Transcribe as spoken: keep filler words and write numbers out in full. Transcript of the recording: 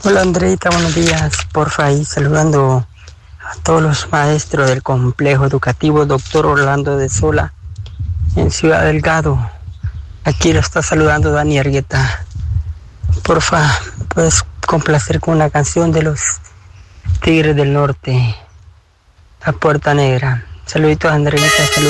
Hola Andreita, buenos días. Porfa, ahí saludando a todos los maestros del complejo educativo Doctor Orlando de Sola en Ciudad Delgado. Aquí lo está saludando Dani Argueta. Porfa, puedes complacer con una canción de los Tigres del Norte, La Puerta Negra. Saluditos Andreita, saludos.